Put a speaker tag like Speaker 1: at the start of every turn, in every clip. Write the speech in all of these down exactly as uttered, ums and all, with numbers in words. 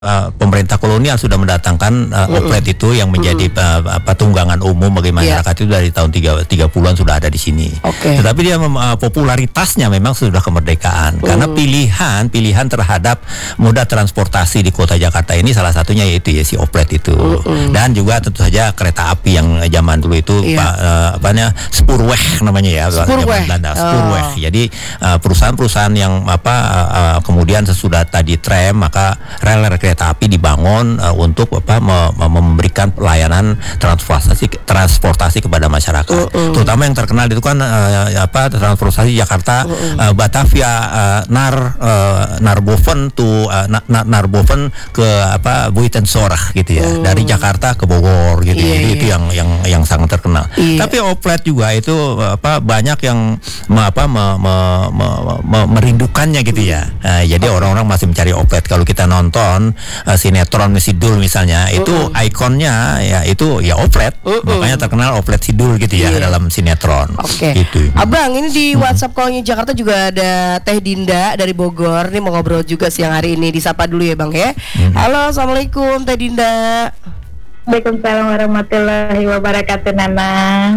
Speaker 1: Uh, pemerintah kolonial sudah mendatangkan uh, mm-hmm. oplet itu yang menjadi mm-hmm. uh, apa tunggangan umum bagi masyarakat yeah. itu dari tahun tiga puluhan sudah ada di sini.
Speaker 2: Okay.
Speaker 1: Tetapi dia uh, popularitasnya memang sudah kemerdekaan mm. karena pilihan pilihan terhadap moda transportasi di kota Jakarta ini salah satunya yaitu ya si oplet itu mm-hmm. dan juga tentu saja kereta api yang zaman dulu itu yeah. pa, uh, apa namanya Spoorweg namanya ya
Speaker 2: Spoorweg.
Speaker 1: Belanda Spoorweg. Oh. Jadi uh, perusahaan-perusahaan yang apa uh, uh, kemudian sesudah tadi tram maka rel kereta api dibangun uh, untuk apa me- memberikan pelayanan transportasi transportasi kepada masyarakat. Uh, uh. Terutama yang terkenal itu kan uh, apa transportasi Jakarta uh, uh. Uh, Batavia uh, Nar uh, Narboven to uh, na- na- Narboven ke apa Buitenzorg gitu ya. Uh. Dari Jakarta ke Bogor gitu. Yeah, Jadi yeah. itu yang yang yang sangat terkenal. Yeah. Tapi oplet juga itu apa banyak yang me, apa me, me, me, me, merindukannya gitu ya. Uh, jadi uh. orang-orang masih mencari oplet. Kalau kita nonton Uh, sinetron Sidul misalnya uh-uh. itu ikonnya ya itu ya oplet uh-uh. makanya terkenal oplet Sidul gitu ya yeah. dalam sinetron.
Speaker 2: Oke. Okay.
Speaker 1: Gitu.
Speaker 2: Abang ini di hmm. WhatsApp Koloni Jakarta juga ada Teh Dinda dari Bogor nih mau ngobrol juga siang hari ini, disapa dulu ya Bang ya. Hmm. Halo, assalamualaikum Teh Dinda.
Speaker 3: Waalaikumsalam warahmatullahi wabarakatuh Nana.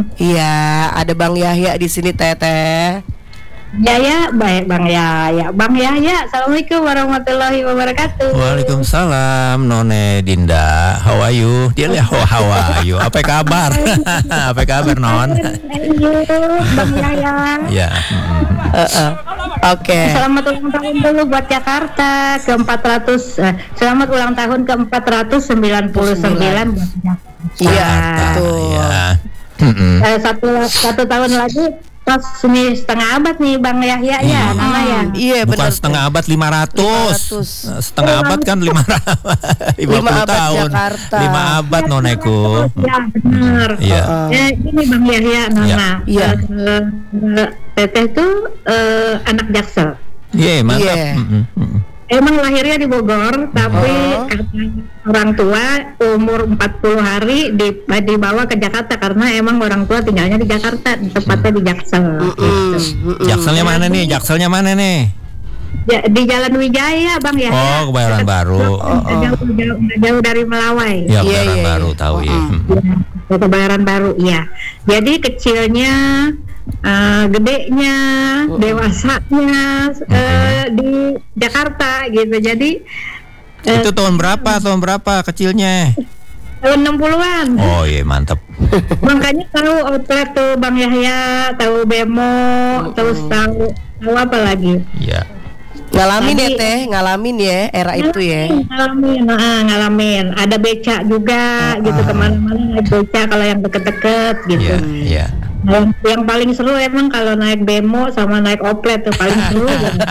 Speaker 2: Iya, ada Bang Yahya di sini Teteh.
Speaker 3: Ya ya, baik Bang Yahya. Bang Yahya, assalamualaikum warahmatullahi wabarakatuh.
Speaker 1: Waalaikumsalam None Dinda. How are you? Dia lihat how, how are you? Apa kabar? Apa kabar Non?
Speaker 3: Bang Yahya.
Speaker 1: Ya.
Speaker 2: Uh-uh. Oke. Okay.
Speaker 3: Selamat ulang tahun dulu buat Jakarta ke empat ratus. Uh, selamat ulang tahun ke empat ratus sembilan puluh sembilan buat Jakarta.
Speaker 2: Iya, betul.
Speaker 1: Ya.
Speaker 3: Uh, satu satu tahun lagi. Pas ini setengah abad nih Bang Yahya hmm. ya, nama ya.
Speaker 2: Iya
Speaker 1: bukan
Speaker 2: benar.
Speaker 1: Setengah abad lima ratus. Setengah abad kan lima ratus. lima puluh tahun.
Speaker 2: Jakarta.
Speaker 1: lima abad Noneku.
Speaker 3: Ya benar.
Speaker 1: Iya.
Speaker 3: Uh, uh. Ini Bang Yahya Nona.
Speaker 2: Iya.
Speaker 3: Uh, uh, Teteh tuh uh, anak Jaksel.
Speaker 1: Iya, yeah, mantap.
Speaker 2: Yeah.
Speaker 1: Mm-hmm.
Speaker 3: Emang lahirnya di Bogor, tapi oh. kata orang tua umur empat puluh hari di, dibawa ke Jakarta karena emang orang tua tinggalnya di Jakarta, tepatnya di Jaksel.
Speaker 1: Mm-hmm. Gitu. Jakselnya mana nih? Jakselnya mana nih?
Speaker 3: Ya, di Jalan Wijaya, Bang ya.
Speaker 1: Oh, Kebayoran Baru.
Speaker 3: Oh, oh. Jauh, jauh, jauh dari Melawai.
Speaker 1: Ya, Kebayoran yeah, Baru, yeah. tahu ya.
Speaker 3: ya. Kebayoran Baru, iya. Jadi kecilnya, uh, gedenya, oh. dewasanya uh, di Jakarta gitu. Jadi
Speaker 1: uh, itu tahun berapa? Tahun berapa kecilnya?
Speaker 3: Tahun enam puluhan.
Speaker 1: Oh iya, mantap.
Speaker 3: Makanya tahu outlet tuh Bang Yahya, tahu Bemo, oh. tahu tahu tahu apa lagi?
Speaker 1: Iya.
Speaker 2: Ngalamin ya Teh, ngalamin ya era
Speaker 3: ngalamin,
Speaker 2: itu ya.
Speaker 3: Ngalamin, nah, ngalamin. Ada beca juga uh, gitu uh. kemana-mana naik beca kalau yang deket-deket gitu.
Speaker 1: Iya. Yeah, yeah.
Speaker 3: Yang, yang paling seru emang kalau naik bemo sama naik oplet tuh paling seru.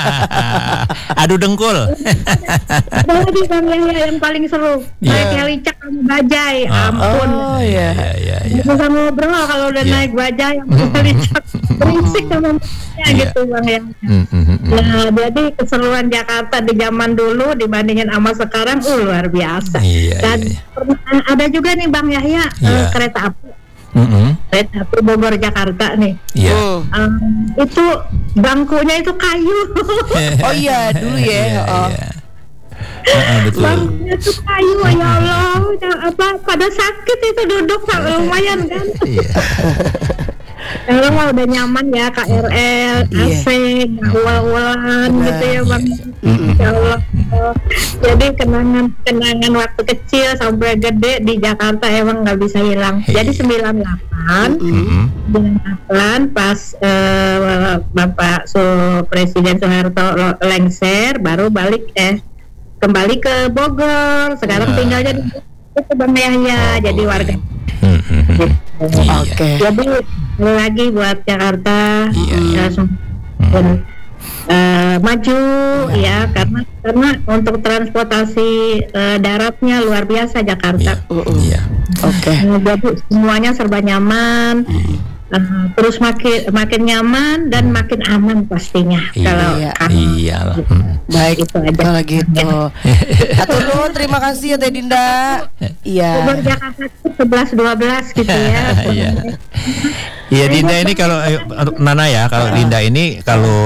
Speaker 1: Adu dengkul.
Speaker 3: Ada lagi Bang Yahya yang paling seru. Yeah. Naik helicak sama bajai, uh, ampun.
Speaker 1: Oh iya iya iya.
Speaker 3: Bisa ngobrol kalau udah yeah. naik bajai sama helicak, berisik sama yeah. gitu Bang Yahya. Mm-hmm. Nah jadi keseruan Jakarta di zaman dulu dibandingin sama sekarang uh, luar biasa.
Speaker 1: Yeah,
Speaker 3: Dan
Speaker 1: yeah,
Speaker 3: yeah. ada juga nih Bang Yahya
Speaker 1: yeah.
Speaker 3: uh, kereta api.
Speaker 1: Mm-hmm.
Speaker 3: Kereta api Bogor Jakarta nih.
Speaker 1: Iya.
Speaker 3: Yeah. Um, itu bangkunya itu kayu.
Speaker 2: Oh iya dulu ya.
Speaker 1: Iya,
Speaker 2: oh.
Speaker 1: iya. Uh, betul.
Speaker 3: Bangkunya itu kayu ya Allah. Apa pada sakit itu duduk lumayan kan. Iya. Kalau mah udah nyaman ya K R L, A C, ulang-ulang gitu ya Bang. Ya Allah. Jadi kenangan-kenangan waktu kecil sampai gede di Jakarta emang nggak bisa hilang. Jadi sembilan puluh delapan, sembilan puluh delapan pas uh, Bapak so, Presiden Soeharto lengser, baru balik eh kembali ke Bogor. Sekarang nah. tinggalnya di itu Bang Yahya, oh, jadi warga. Gitu. Oke. Okay. Jadi lagi buat Jakarta
Speaker 1: iya,
Speaker 3: ya, dan uh, maju ya. ya karena karena untuk transportasi uh, daratnya luar biasa Jakarta.
Speaker 1: Iya. Uh, uh. iya.
Speaker 3: Oke. Okay. Nah, jadi semuanya serba nyaman. Hmm. Uh, terus makin makin nyaman dan makin aman pastinya.
Speaker 1: Iya,
Speaker 3: kalau
Speaker 1: iya lah.
Speaker 2: Baik itu aja kalau gitu. Atur nuhun, terima kasih ya Teh Dinda. Iya.
Speaker 3: Bogor Jakarta sebelas dua belas gitu ya.
Speaker 1: Iya. Iya Dinda ini kalau Nana ya, kalau Dinda ini kalau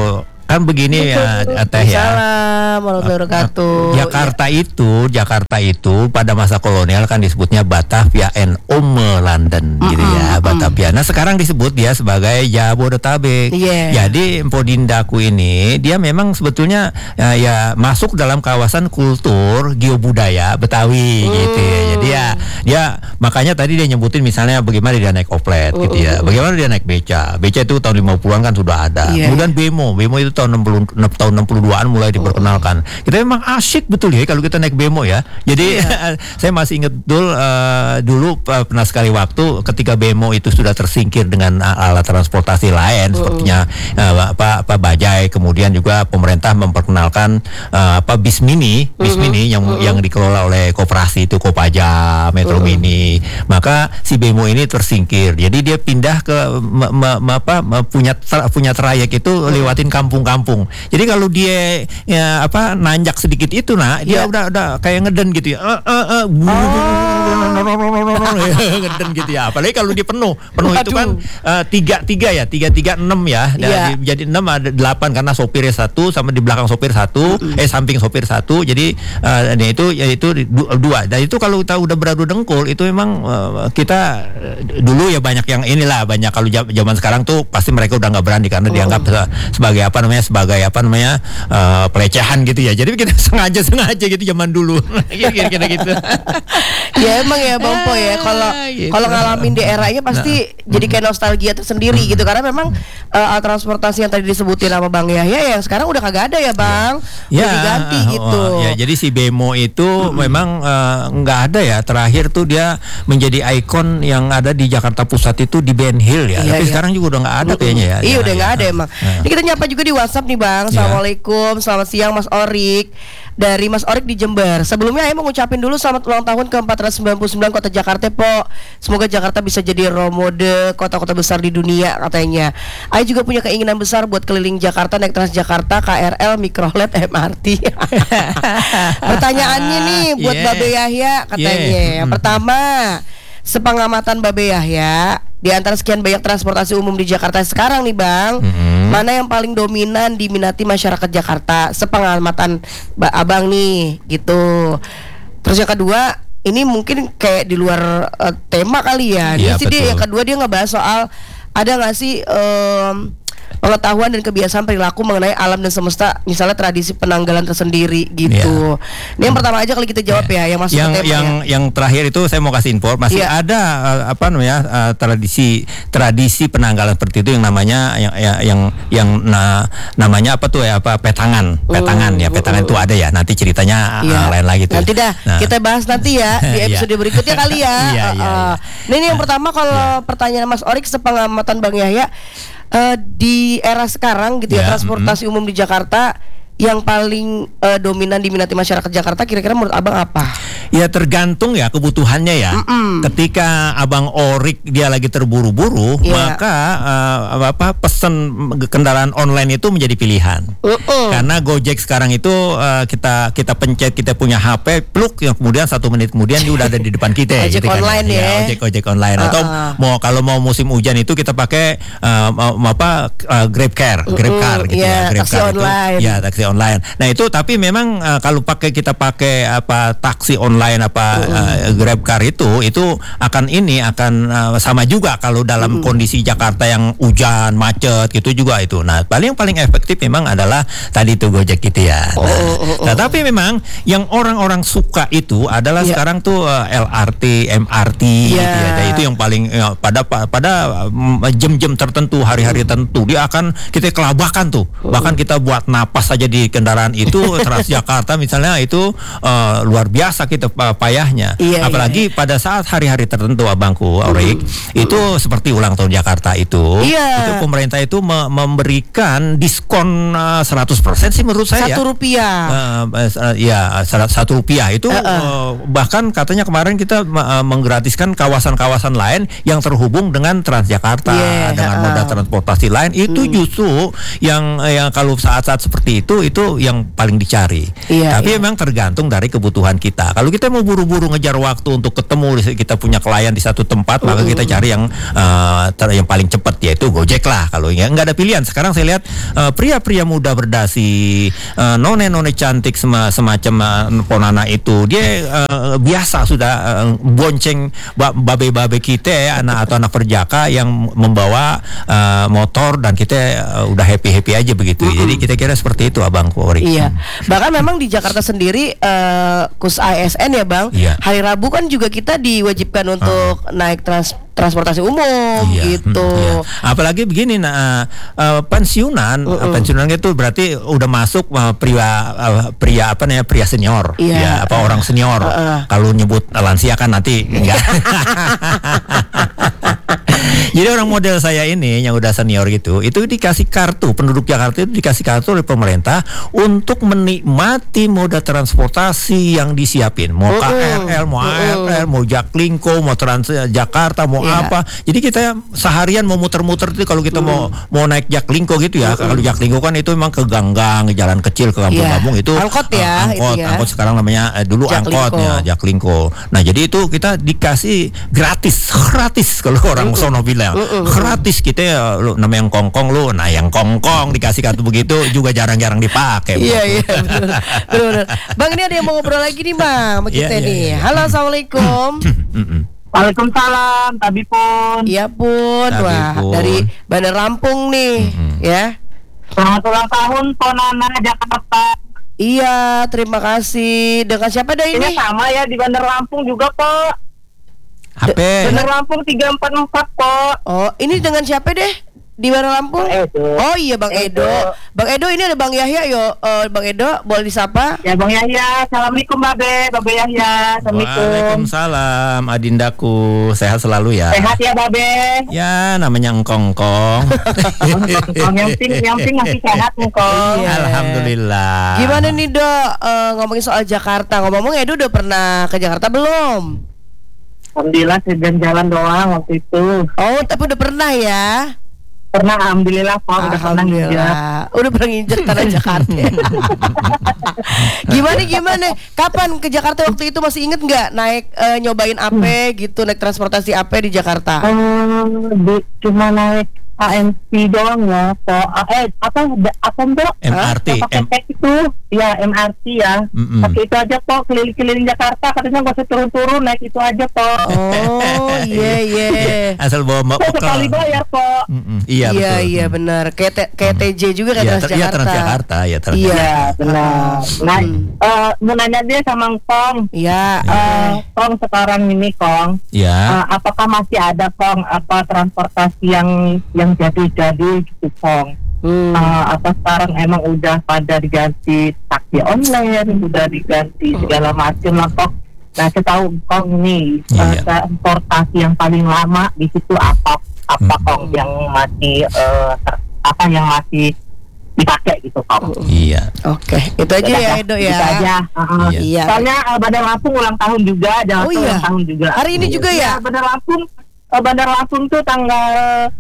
Speaker 1: kan begini ya Teh ya.
Speaker 2: Salam warahmatullahi wabarakatuh.
Speaker 1: Jakarta itu, Jakarta itu pada masa kolonial kan disebutnya Batavia and Ome London gitu ya, Batavia. Nah sekarang disebut dia sebagai Jabodetabek.
Speaker 2: Yeah.
Speaker 1: Jadi Empodindaku ini dia memang sebetulnya ya, ya masuk dalam kawasan kultur geobudaya Betawi
Speaker 2: mm.
Speaker 1: gitu ya. Jadi ya dia makanya tadi dia nyebutin misalnya bagaimana dia naik oplet gitu ya. Bagaimana dia naik beca. Beca itu tahun lima puluhan kan sudah ada. Yeah. Kemudian bemo, bemo itu tahun enam puluh tahun enam puluh duaan mulai diperkenalkan. Kita memang asyik betul ya kalau kita naik bemo ya. Jadi yeah. saya masih ingat betul uh, dulu uh, pernah sekali waktu ketika bemo itu sudah tersingkir dengan uh, alat transportasi lain uh. sepertinya uh, apa apa bajai, kemudian juga pemerintah memperkenalkan uh, apa bis mini, bis uh-huh. mini yang uh-huh. yang dikelola oleh koperasi itu Kopaja, Metro uh-huh. Mini. Maka si bemo ini tersingkir. Jadi dia pindah ke me, me, me, apa me, punya tra, punya trayek itu uh-huh. lewatin kampung-kampung. Jadi kalau dia ya apa nanjak sedikit itu nah dia yeah. udah udah kayak ngeden gitu ya. Uh, uh, uh, ngeden gitu ya. Apalagi kalau dia penuh. Penuh Aduh. Itu kan uh, tiga tiga ya, tiga tiga enam ya. Yeah. Jadi enam ada delapan karena sopirnya satu sama di belakang sopir satu, mm. eh samping sopir satu. Jadi uh, nah itu ya itu dua. Dan itu kalau kita udah beradu dengkul itu memang uh, kita uh, dulu ya banyak yang inilah banyak kalau zaman sekarang tuh pasti mereka udah nggak berani karena oh. dianggap sebagai apa namanya sebagai apa namanya uh, pelecehan gitu ya. Jadi kita sengaja sengaja gitu zaman dulu. Kira-kira gitu.
Speaker 2: Ya emang ya Bang Po ya kalau gitu. Kalau ngalamin di eranya pasti nah. jadi kayak nostalgia tersendiri hmm. gitu karena memang uh, transportasi yang tadi disebutin sama Bang Yahya yang sekarang udah kagak ada ya Bang.
Speaker 1: Ya.
Speaker 2: Udah diganti
Speaker 1: uh,
Speaker 2: gitu.
Speaker 1: Uh, ya jadi si bemo itu hmm. memang nggak uh, ada ya. Terakhir tuh dia menjadi ikon yang ada di Jakarta Pusat itu di Ben Hill ya. Iya, Tapi iya. sekarang juga udah nggak ada uh, kayaknya ya.
Speaker 2: Iya
Speaker 1: ya,
Speaker 2: udah nggak
Speaker 1: ya.
Speaker 2: ada emang. Uh. Ini kita nyapa juga di WhatsApp nih Bang. Assalamualaikum, ya. Selamat siang Mas Orik. Dari Mas Orik di Jember. Sebelumnya saya mau ngucapin dulu selamat ulang tahun ke empat ratus sembilan puluh sembilan Kota Jakarta Po. Semoga Jakarta bisa jadi role model kota-kota besar di dunia katanya. Saya juga punya keinginan besar buat keliling Jakarta naik Transjakarta, K R L, Mikrolet, M R T. Pertanyaannya nih buat yeah. Babe Yahya katanya. Yeah. Yang pertama, sepengamatan Babe Yahya, di antara sekian banyak transportasi umum di Jakarta sekarang nih Bang, mm-hmm. mana yang paling dominan diminati masyarakat Jakarta? Sepengamatan ba- Abang nih gitu. Terus yang kedua, ini mungkin kayak di luar uh, tema kali ya. Dia
Speaker 1: ya,
Speaker 2: sih dia yang kedua dia ngebahas soal ada nggak sih um, pengetahuan dan kebiasaan perilaku mengenai alam dan semesta, misalnya tradisi penanggalan tersendiri gitu. Yeah. Ini yang pertama aja kali kita jawab yeah. ya, yang masuk
Speaker 1: yang,
Speaker 2: ke tema
Speaker 1: yang,
Speaker 2: ya.
Speaker 1: Yang terakhir itu saya mau kasih info, masih yeah. ada uh, apa namanya uh, tradisi tradisi penanggalan seperti itu yang namanya yang yang yang, yang na, namanya apa tuh ya apa petangan, petangan uh, ya petangan uh, itu ada ya. Nanti ceritanya yeah. uh, lain lagi tuh.
Speaker 2: Nanti dah nah. kita bahas nanti ya di episode yeah. berikutnya kali ya.
Speaker 1: yeah, yeah,
Speaker 2: uh, uh. Nah ini yang pertama kalau yeah. pertanyaan Mas Orik sepengamatan Bang Yahya. Uh, di era sekarang gitu ya, ya transportasi mm-hmm. umum di Jakarta yang paling uh, dominan diminati masyarakat Jakarta kira-kira menurut Abang apa?
Speaker 1: Ya tergantung ya kebutuhannya ya. Mm-mm. Ketika Abang Orik dia lagi terburu-buru, yeah. maka uh, apa pesan kendaraan online itu menjadi pilihan. Uh-uh. Karena Gojek sekarang itu uh, kita kita pencet kita punya H P, pluk yang kemudian satu menit kemudian dia udah ada di depan kita.
Speaker 2: Ojek
Speaker 1: gitu
Speaker 2: online kan, ya.
Speaker 1: ya. Ojek ojek online. Uh-uh. Atau mau kalau mau musim hujan itu kita pakai uh, apa uh, Grab Car, uh-uh. Grab Car gitu yeah, ya. Grab
Speaker 2: taksi
Speaker 1: Car
Speaker 2: online.
Speaker 1: Itu, ya taksi online. Nah itu tapi memang uh, kalau pakai kita pakai apa taksi online apa uh, uh, Grab Car itu itu akan ini akan uh, sama juga kalau dalam uh. kondisi Jakarta yang hujan macet gitu juga itu. Nah paling paling efektif memang adalah tadi itu Gojek gitu ya. Nah, oh, oh, oh. nah tapi memang yang orang-orang suka itu adalah yeah. sekarang tuh uh, L R T, M R T yeah. gitu ya. Nah, itu yang paling ya, pada pada um, jam-jam tertentu hari-hari uh. tertentu dia akan kita kelabakan tuh. Uh. Bahkan kita buat napas saja di kendaraan itu Transjakarta misalnya itu uh, luar biasa kita payahnya. Iya, apalagi iya. pada saat hari-hari tertentu Abangku Orik uh, itu uh. seperti ulang tahun Jakarta itu
Speaker 2: iya.
Speaker 1: itu pemerintah itu me- memberikan diskon uh, seratus persen sih menurut saya.
Speaker 2: Satu rupiah.
Speaker 1: Uh, uh, ya satu rupiah itu uh, uh. Uh, bahkan katanya kemarin kita uh, menggratiskan kawasan-kawasan lain yang terhubung dengan Transjakarta yeah, dengan uh. moda transportasi lain itu uh. justru yang yang kalau saat-saat seperti itu itu yang paling dicari.
Speaker 2: Iya,
Speaker 1: Tapi
Speaker 2: iya.
Speaker 1: memang tergantung dari kebutuhan kita. Kalau kita mau buru-buru ngejar waktu untuk ketemu, kita punya klien di satu tempat, maka kita cari yang uh, ter- yang paling cepat, yaitu Gojek lah. Kalau ya nggak ada pilihan. Sekarang saya lihat uh, pria-pria muda berdasi, uh, none-none cantik sema- semacam uh, Ponana itu, dia uh, biasa sudah uh, bonceng ba- babe-babe kita ya, anak atau anak perjaka yang membawa uh, motor, dan kita uh, udah happy-happy aja begitu.
Speaker 2: Mm-mm.
Speaker 1: Jadi kita kira seperti itu, Abang Ori.
Speaker 2: Iya, bahkan memang di Jakarta sendiri uh, Kus A S N ya Bang,
Speaker 1: Iya.
Speaker 2: hari Rabu kan juga kita diwajibkan untuk naik trans transportasi umum
Speaker 1: Iya,
Speaker 2: gitu.
Speaker 1: hmm, iya. Apalagi begini, nah, uh, pensiunan, uh, pensiunan itu berarti udah masuk uh, pria uh, pria apa namanya pria senior,
Speaker 2: Iya.
Speaker 1: ya, apa orang senior.
Speaker 2: Uh, uh.
Speaker 1: Kalau nyebut lansia kan nanti enggak. Jadi orang model saya ini yang udah senior gitu, itu dikasih kartu, penduduk Jakarta itu dikasih kartu oleh pemerintah untuk menikmati moda transportasi yang disiapin. Mau
Speaker 2: Uh-uh.
Speaker 1: K R L, mau A R L, mau Jaklingko, mau Trans Jakarta, mau
Speaker 2: Iya.
Speaker 1: apa. Jadi kita seharian mau muter-muter itu kalau kita mau mau naik Jaklingko gitu ya. Kalau Jaklingko kan itu memang ke gang-gang, ke jalan kecil, ke kampung-kampung,
Speaker 2: Iya.
Speaker 1: itu
Speaker 2: Angkot ya,
Speaker 1: eh, angkot,
Speaker 2: itu ya.
Speaker 1: angkot sekarang namanya eh, dulu
Speaker 2: Jaklingko.
Speaker 1: angkotnya Jaklingko. Nah, jadi itu kita dikasih gratis, gratis kalau orang sono bilang. Gratis kita ya, lu namanya yang kongkong lu, nah yang kongkong dikasih kartu begitu juga jarang-jarang dipakai.
Speaker 2: Iya iya betul, betul, betul. Bang, ini ada yang mau ngobrol lagi nih Bang sama kita
Speaker 1: Iya, iya,
Speaker 2: nih.
Speaker 1: iya.
Speaker 2: Halo, assalamualaikum.
Speaker 1: Mm-mm.
Speaker 4: Waalaikumsalam, Tabi pun.
Speaker 2: Iya pun,
Speaker 1: Tapi
Speaker 2: wah
Speaker 1: pun.
Speaker 2: dari Bandar Lampung nih,
Speaker 1: Mm-mm.
Speaker 2: ya.
Speaker 4: Selamat ulang tahun Ponana Jakarta.
Speaker 2: Iya, terima kasih. Dengan siapa dah
Speaker 4: Ini
Speaker 2: ini?
Speaker 4: sama ya di Bandar Lampung juga, Pak.
Speaker 1: H P.
Speaker 4: Bandar Lampung tiga empat empat, Pak.
Speaker 2: Oh, ini dengan siapa deh? Di Bandar Lampung?
Speaker 4: Bang Edo.
Speaker 2: Oh iya Bang Edo.
Speaker 4: Edo.
Speaker 2: Bang Edo, ini ada Bang Yahya yo. Eh, Bang Edo, boleh disapa?
Speaker 4: Ya Bang Yahya, assalamualaikum Babe, Babe Yahya, assalamualaikum.
Speaker 1: Waalaikumsalam, Adindaku, sehat selalu ya.
Speaker 4: Sehat ya Babe.
Speaker 1: Ya, namanya engkongkong.
Speaker 4: Yang penting, yang penting masih sehat engkau.
Speaker 2: Iya.
Speaker 1: Alhamdulillah.
Speaker 2: Gimana nih Dok, Eh, ngomongin soal Jakarta. Ngomong-ngomong Edo udah pernah ke Jakarta belum?
Speaker 4: Alhamdulillah jalan-jalan doang waktu itu.
Speaker 2: Oh, tapi udah pernah ya?
Speaker 4: Pernah, alhamdulillah Pak, udah pernah nginjak.
Speaker 2: Alhamdulillah. Udah pernah nginjek tanah Jakarta. Gimana gimana? Kapan ke Jakarta waktu itu, masih inget nggak naik eh, nyobain A P gitu, naik transportasi A P di Jakarta?
Speaker 4: Eh, di- cuma naik A M C doang ya, Pak. Eh, apa apa Mbak?
Speaker 1: M R T,
Speaker 4: Yang pakai
Speaker 1: M-
Speaker 4: tek itu, ya M R T ya.
Speaker 1: Mm-mm.
Speaker 4: Pakai itu aja Pak, keliling-keliling Jakarta, katanya nggak usah turun-turun, naik itu aja Pak.
Speaker 2: Oh iya iya.
Speaker 1: Asal bawa mbak
Speaker 4: Kok sekali bayar Pak.
Speaker 1: Mm-mm. Iya,
Speaker 2: Iya
Speaker 1: betul.
Speaker 2: iya benar. Kayak T- kayak T J juga kan
Speaker 1: Iya, ter- iya,
Speaker 2: Transjakarta.
Speaker 1: Transjakarta, ya Transjakarta.
Speaker 2: Iya.
Speaker 4: Iya benar. Nah,
Speaker 2: Hmm.
Speaker 4: eh, mau nanya dia sama Kong.
Speaker 2: Iya.
Speaker 4: Eh, Kong sekarang ini Kong,
Speaker 1: Ya.
Speaker 4: eh, apakah masih ada Kong apa transportasi yang yang jadi-jadi gitu Kong?
Speaker 2: Hmm.
Speaker 4: Uh, apa sekarang emang udah pada diganti taksi online, udah diganti segala macam lah Kong. Nah, setahu Kong nih, uh,
Speaker 1: Iya.
Speaker 4: transportasi yang paling lama di situ apa apa
Speaker 1: Hmm.
Speaker 4: Kong yang masih uh, ter- apa yang masih dipakai gitu Kong.
Speaker 1: Iya.
Speaker 2: Oke, itu aja ya Edo ya.
Speaker 4: Itu aja. Uh,
Speaker 1: Iya.
Speaker 2: Iya.
Speaker 4: Soalnya uh, Bandar Lampung ulang tahun juga, Jakarta
Speaker 2: Oh, iya.
Speaker 4: ulang tahun juga.
Speaker 2: Hari ini juga ya?
Speaker 4: Iya, Bandar Lampung, uh, Bandar Lampung tuh tanggal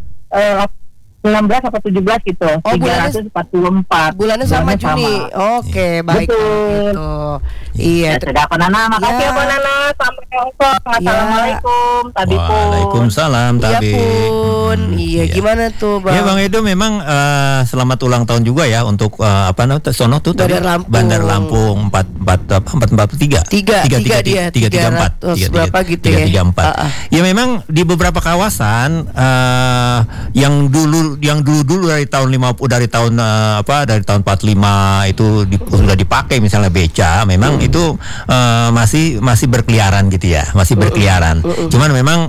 Speaker 4: uh, sembilan belas atau tujuh belas gitu.
Speaker 2: Oh, bulannya-
Speaker 4: tiga ratus empat puluh empat.
Speaker 2: Bulannya sama Juni. Oke, baik.
Speaker 4: Betul.
Speaker 2: Gitu. Iya.
Speaker 4: Ya sudah, Pak Nana. Makasih
Speaker 2: Ya.
Speaker 4: ya, Pak Nana. Sampai Hongkong. Assalamualaikum. Tadi pun.
Speaker 1: Waalaikumsalam,
Speaker 2: Iya
Speaker 1: Tabi.
Speaker 2: pun.
Speaker 1: Mm-mm.
Speaker 2: Iya, gimana tuh Bang?
Speaker 1: Ya Bang Edo, memang eh, selamat ulang tahun juga ya untuk eh, apa namanya sono tuh tadi?
Speaker 2: Bandar Lampung.
Speaker 1: Bandar Lampung empat empat apa empat empat tiga
Speaker 2: Tiga, tiga dia,
Speaker 1: tiga tiga empat
Speaker 2: tiga ratus berapa gitu
Speaker 1: tiga
Speaker 2: ya.
Speaker 1: tiga empat.
Speaker 2: Ah, ah.
Speaker 1: Ya memang di beberapa kawasan eh, yang dulu yang dulu dulu dari tahun lima puluh dari tahun eh, apa dari tahun empat puluh lima itu di, sudah dipakai misalnya beca, memang itu eh, masih masih berkeliaran gitu ya, masih berkeliaran. Cuman memang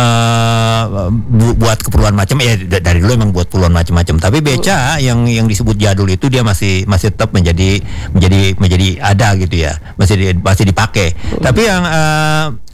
Speaker 1: eh, bu- buat keperluan macam ya d- dari dulu memang buat keperluan macam-macam. Tapi beca yang yang disebut jadul itu dia masih masih tetap menjadi menjadi menjadi ada gitu ya, masih di, masih dipakai. Tapi yang eh,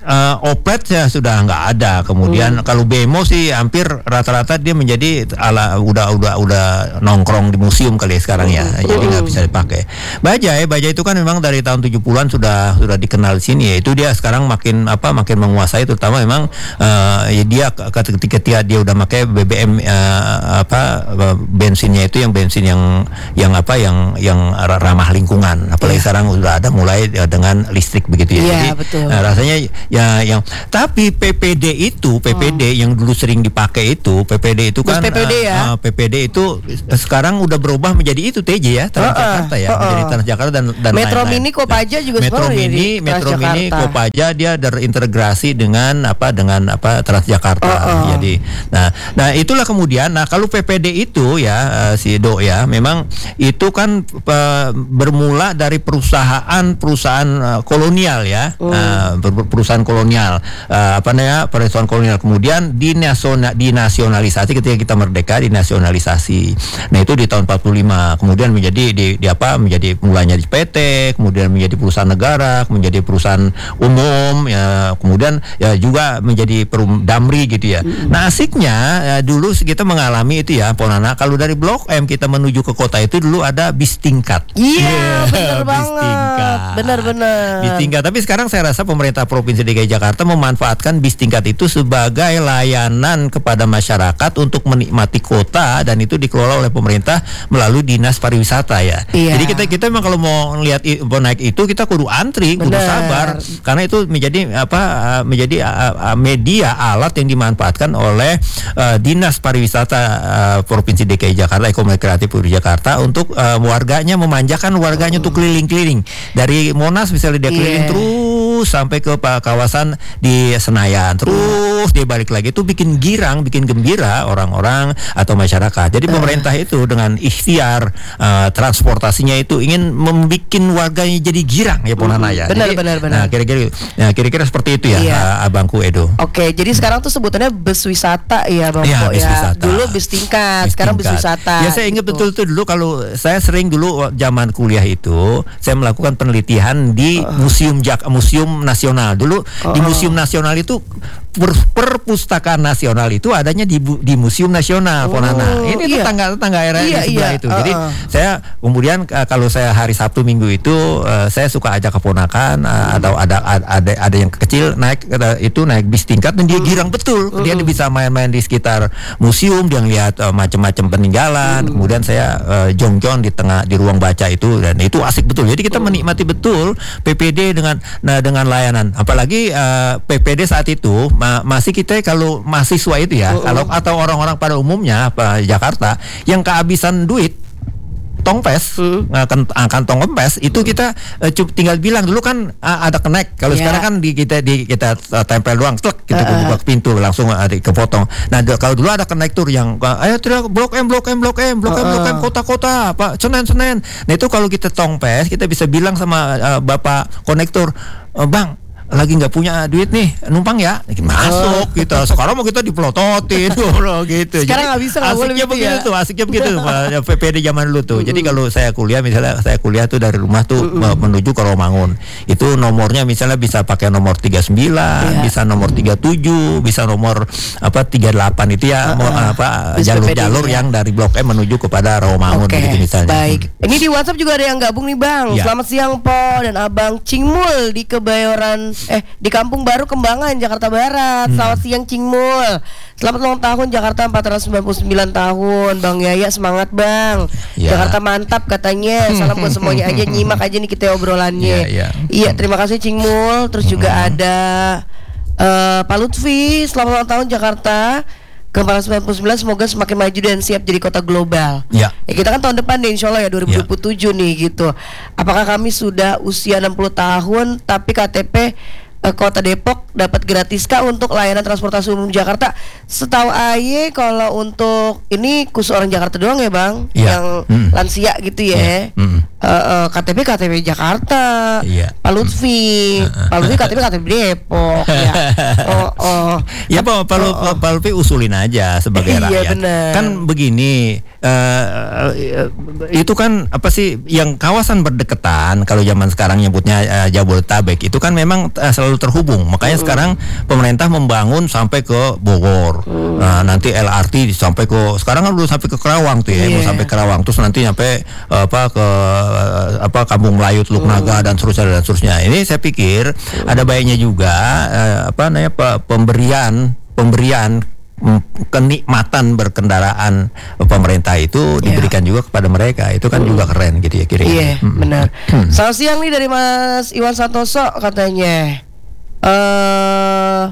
Speaker 1: uh, oplet ya sudah nggak ada. Kemudian hmm. kalau bemo sih hampir rata-rata dia menjadi ala udah udah udah nongkrong di museum kali ya sekarang ya. Hmm. Jadi nggak bisa dipakai. Bajai, bajai itu kan memang dari tahun tujuh puluhan sudah sudah dikenal di sini ya. Itu dia sekarang makin apa makin menguasai, terutama memang uh, ya dia ketika dia dia udah pakai B B M uh, apa bensinnya itu yang bensin yang yang apa yang yang ramah lingkungan. Apalagi yeah. sekarang sudah ada mulai uh, dengan listrik begitu ya. Yeah, jadi betul. Uh, rasanya ya yang tapi P P D itu P P D oh. yang dulu sering dipakai itu P P D itu kan
Speaker 2: P P D
Speaker 1: uh,
Speaker 2: ya.
Speaker 1: uh, P P D itu uh, sekarang udah berubah menjadi itu T J ya, Transjakarta uh, uh, ya, uh, uh. menjadi Transjakarta dan dan
Speaker 2: Metro
Speaker 1: lain-lain.
Speaker 2: Mini Kopaja juga
Speaker 1: Metro Mini Metro Mini Kopaja dia terintegrasi dengan apa dengan apa Transjakarta. Uh, uh. Jadi nah nah itulah kemudian nah kalau P P D itu ya uh, si Do ya memang itu kan uh, bermula dari perusahaan-perusahaan uh, kolonial ya. Uh. Uh, perusahaan kolonial uh, apa namanya perusahaan kolonial kemudian dinasional dinasionalisasi ketika kita merdeka dinasionalisasi. Nah itu di tahun empat puluh lima kemudian menjadi di, di apa menjadi mulanya di P T kemudian menjadi perusahaan negara menjadi perusahaan umum ya kemudian ya juga menjadi perum Damri gitu ya. Mm-hmm. Nah asiknya ya, dulu kita mengalami itu ya Ponana kalau dari Blok M kita menuju ke kota itu dulu ada bis tingkat.
Speaker 2: Iya yeah, benar banget. Benar-benar.
Speaker 1: Bis tingkat tapi sekarang saya rasa pemerintah Provinsi D K I Jakarta memanfaatkan bis tingkat itu sebagai layanan kepada masyarakat untuk menikmati kota dan itu dikelola oleh pemerintah melalui Dinas Pariwisata ya. Iya. Jadi kita kita memang kalau mau lihat mau naik itu kita kudu antri, kudu sabar karena itu menjadi apa menjadi uh, media alat yang dimanfaatkan oleh uh, Dinas Pariwisata uh, Provinsi D K I Jakarta Ekonomi Kreatif Jakarta untuk uh, warganya memanjakan warganya untuk keliling-keliling dari Monas misalnya dia keliling yeah. terus sampai ke kawasan di Senayan terus dia balik lagi itu bikin girang bikin gembira orang-orang atau masyarakat. Jadi uh. pemerintah itu dengan ikhtiar uh, transportasinya itu ingin membuat warganya jadi girang ya Ponana ya.
Speaker 2: Benar
Speaker 1: jadi,
Speaker 2: benar benar.
Speaker 1: Nah kira-kira nah kira-kira seperti itu ya iya. uh, abangku Edo.
Speaker 2: Oke jadi sekarang tuh sebutannya bus wisata ya Bang
Speaker 1: ya,
Speaker 2: Pok ya. Dulu bus tingkat bis sekarang tingkat. Bus wisata.
Speaker 1: Ya saya ingat gitu. Betul tuh dulu kalau saya sering dulu zaman kuliah itu saya melakukan penelitian di uh. museum Jak museum nasional dulu uh. di museum nasional itu per, perpustakaan nasional itu adanya di di museum nasional oh, Ponana. Ini iya. tetangga tetangga area iya, di sebelah iya. itu. Uh. Jadi saya kemudian uh, kalau saya hari Sabtu Minggu itu uh, saya suka ajak keponakan uh, hmm. atau ada ada ada yang kecil naik uh, itu naik bis tingkat dan dia hmm. girang betul. Hmm. Dia bisa main-main di sekitar museum, dia lihat uh, macam-macam peninggalan. Hmm. Kemudian saya uh, jongjon di tengah di ruang baca itu dan itu asik betul. Jadi kita hmm. menikmati betul P P D dengan nah, dengan layanan. Apalagi uh, P P D saat itu ma- masih kita kalau mahasiswa itu ya, hmm. kalau atau orang-orang pada umumnya apa Jakarta yang kehabisan duit tongpes, hmm. uh, kantong kempes itu kita uh, tinggal bilang dulu kan uh, ada connect. Kalau yeah. sekarang kan di kita di kita uh, tempel doang, klek kita uh, buka pintu langsung uh, kepotong. Nah d- kalau dulu ada konektor yang uh, ayo teriak Blok M Blok M Blok M Blok uh, M Blok M kota-kota Pak Senen Senen. Nah itu kalau kita tongpes kita bisa bilang sama uh, Bapak konektor uh, Bang lagi nggak punya duit nih numpang ya masuk oh. gitu sekarang mau kita dipelototin gitu
Speaker 2: sekarang nggak bisa nggak boleh
Speaker 1: begitu
Speaker 2: gitu
Speaker 1: ya tuh asiknya begitu P P D zaman dulu tuh jadi kalau saya kuliah misalnya saya kuliah tuh dari rumah tuh uh-uh. menuju ke Romangun itu nomornya misalnya bisa pakai nomor tiga puluh sembilan yeah. bisa nomor tiga puluh tujuh bisa nomor apa tiga puluh delapan itu ya uh-uh. apa jalur-jalur ya. Yang dari Blok M menuju kepada Romangun okay. gitu misalnya.
Speaker 2: Baik ini di WhatsApp juga ada yang gabung nih Bang ya. Selamat siang Po dan Abang Cingmul di Kebayoran Eh di Kampung Baru Kembangan Jakarta Barat. hmm. Selamat siang Cingmul. Selamat ulang tahun Jakarta empat ratus sembilan puluh sembilan tahun Bang Yaya semangat Bang ya. Jakarta mantap katanya. Salam buat semuanya aja. Nyimak aja nih kita obrolannya. Iya ya. ya, terima kasih Cingmul. Terus juga hmm. ada uh, Pak Lutfi. Selamat ulang tahun Jakarta ke empat ratus sembilan puluh sembilan. Semoga semakin maju dan siap jadi kota global. Ya, ya kita kan tahun depan deh insya Allah ya dua ribu dua puluh tujuh ya. Nih gitu. Apakah kami sudah usia enam puluh tahun tapi K T P eh, Kota Depok dapat gratis kah untuk layanan transportasi umum Jakarta? Setahu Aye kalau untuk ini khusus orang Jakarta doang ya Bang ya. Yang hmm. lansia gitu ya, ya. Hmm. uh, uh, K T P K T P Jakarta ya. Pak Lutfi hmm. Pak Lutfi K T P K T P Depok ya. Oh, oh.
Speaker 1: Ya Pak Pak oh, oh. Lutfi usulin aja sebagai rakyat
Speaker 2: iya, bener.
Speaker 1: Kan begini uh, uh, itu kan apa sih yang kawasan berdekatan kalau zaman sekarang nyebutnya uh, Jabodetabek itu kan memang uh, selalu selalu terhubung. Makanya mm. sekarang pemerintah membangun sampai ke Bogor. Mm. Nah, nanti L R T sampai ke sekarang kan udah sampai ke Kerawang tuh ya, yeah. mau sampai Kerawang. Terus nanti sampai apa ke apa Kampung Melayu, Teluk Naga mm. dan seterusnya dan seterusnya. Ini saya pikir mm. ada baiknya juga eh, apa namanya pemberian pemberian kenikmatan berkendaraan pemerintah itu diberikan yeah. juga kepada mereka. Itu kan mm. juga keren gitu ya kira-kira.
Speaker 2: Iya, yeah,
Speaker 1: hmm.
Speaker 2: benar. Selamat siang nih dari Mas Iwan Santoso katanya. Eh uh,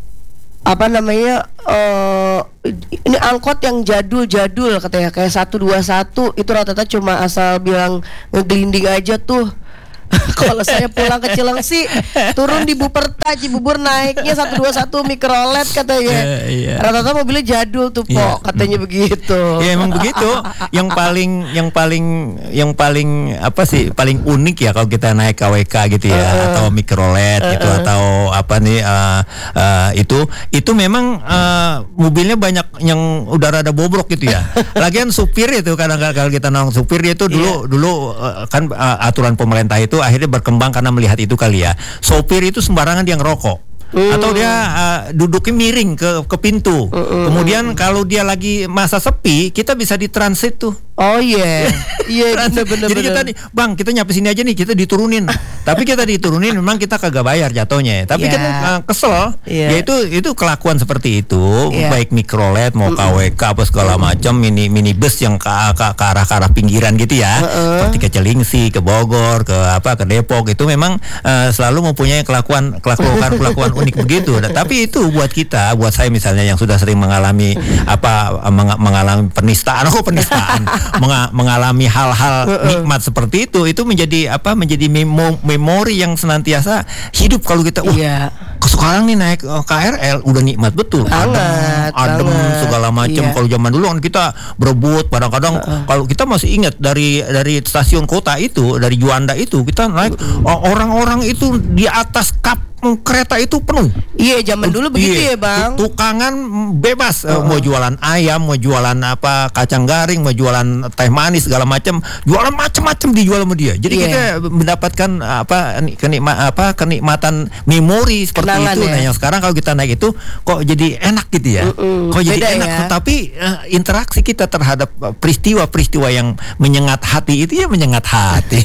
Speaker 2: apa namanya? Uh, ini angkot yang jadul-jadul katanya kayak satu dua satu itu rata-rata cuma asal bilang ngeglinding aja tuh. Kalau saya pulang ke Cilengsi turun di Buperta Cibubur naiknya satu dua satu Mikrolet katanya.
Speaker 1: Yeah, yeah.
Speaker 2: Rata-rata mobilnya jadul tuh Po, yeah. katanya mm. begitu.
Speaker 1: Ya emang begitu. Yang paling yang paling yang paling apa sih paling unik ya kalau kita naik K W K gitu ya uh, atau Mikrolet uh, gitu uh. atau apa nih uh, uh, itu itu memang uh, mobilnya banyak yang udah rada bobrok gitu ya. Lagian supir itu kadang-kadang kalau kita nongkrong supir itu dulu yeah. dulu uh, kan uh, aturan pemerintah itu akhirnya berkembang karena melihat itu kali ya. Sopir itu sembarangan dia ngerokok. Mm. Atau dia uh, duduknya miring ke ke pintu. Mm-mm. Kemudian kalau dia lagi masa sepi, kita bisa ditransit tuh.
Speaker 2: Oh iya. Iya benar-benar.
Speaker 1: Jadi kita nih, Bang, kita nyampe sini aja nih, kita diturunin. Tapi kita diturunin memang kita kagak bayar jatuhnya. Tapi yeah. kan uh, kesel. Yeah. Ya itu itu kelakuan seperti itu, yeah. baik Mikrolet mau K W K apa segala macam, mini minibus yang ke, ke, ke arah ke arah pinggiran gitu ya. Uh-uh. Seperti ke Cilengsi, ke Bogor, ke apa ke Depok itu memang uh, selalu mempunyai kelakuan kelakuan kelakuan unik begitu. Nah, tapi itu buat kita, buat saya misalnya yang sudah sering mengalami apa meng- mengalami penistaan, oh penistaan, Menga- mengalami hal-hal nikmat seperti itu, itu menjadi apa? Menjadi memo- memori yang senantiasa hidup kalau kita. Wah, yeah. sekarang nih naik uh, K R L udah nikmat betul.
Speaker 2: Banget,
Speaker 1: adem, adem
Speaker 2: banget.
Speaker 1: segala macam. Yeah. Kalau zaman dulu kan kita berebut, kadang-kadang uh-uh. kalau kita masih ingat dari dari stasiun kota itu, dari Juanda itu kita naik uh-uh. orang-orang itu di atas kap kereta itu penuh.
Speaker 2: Iya, zaman dulu begitu
Speaker 1: iya.
Speaker 2: ya, Bang.
Speaker 1: Tukangan bebas, uh-uh. mau jualan ayam, mau jualan apa kacang garing, mau jualan teh manis segala macam, jualan macam-macam dijual sama dia. Jadi yeah. kita mendapatkan apa kenikma, apa kenikmatan memori seperti Kenangan, itu. Ya? Nah, yang sekarang kalau kita naik itu kok jadi enak gitu ya. Uh-uh. Kok jadi Beda enak, ya? Tapi uh, interaksi kita terhadap peristiwa-peristiwa yang menyengat hati itu ya menyengat hati.